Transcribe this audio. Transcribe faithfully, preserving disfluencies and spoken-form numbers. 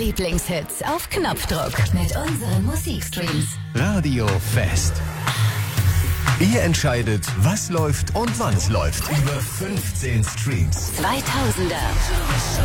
Lieblingshits auf Knopfdruck mit unseren Musikstreams. Radio Fest. Ihr entscheidet, was läuft und wann es läuft. Über fünfzehn Streams. zweitausender.